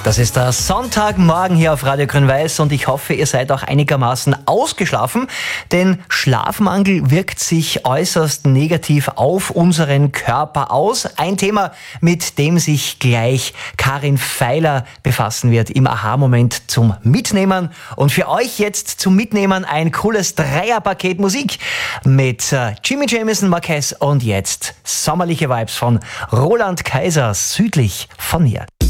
Das ist der Sonntagmorgen hier auf Radio Grün-Weiß und ich hoffe, ihr seid auch einigermaßen ausgeschlafen, denn Schlafmangel wirkt sich äußerst negativ auf unseren Körper aus. Ein Thema, mit dem sich gleich Karin Feiler befassen wird im Aha-Moment zum Mitnehmen. Und für euch jetzt zum Mitnehmen ein cooles Dreierpaket Musik mit Jimmy Jamison Marquez und jetzt sommerliche Vibes von Roland Kaiser, Südlich von hier.